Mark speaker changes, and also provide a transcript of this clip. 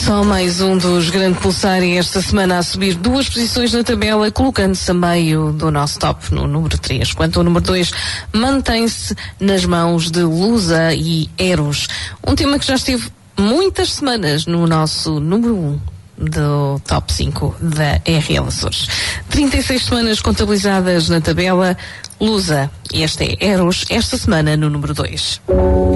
Speaker 1: Só mais um dos Grande Pulsar e esta semana a subir 2 posições na tabela, colocando-se a meio do nosso top no número 3. Quanto ao número 2, mantém-se nas mãos de Lusa e Eros. Um tema que já esteve muitas semanas no nosso número 1 do top 5 da RL Açores. 36 semanas contabilizadas na tabela, Lusa e esta é Eros, esta semana no número 2.